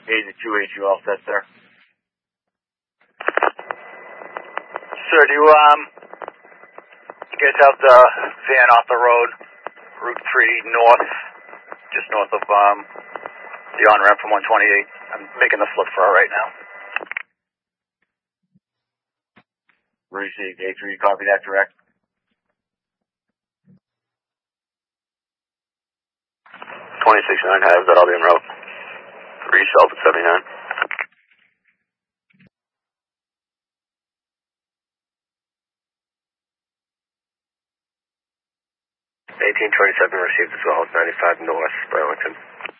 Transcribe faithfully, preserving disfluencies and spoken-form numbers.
Hazy two H, you all set, sir? Sir, do you, um, you guys have the van off the road, Route three north, just north of, um, the on-ramp from one twenty-eight? I'm making the flip for it right now. Received, A three, copy that, direct. twenty-six nine has that, I'll be en route. three South at seventy-nine. eighteen twenty-seven received as well as ninety-five North, Burlington.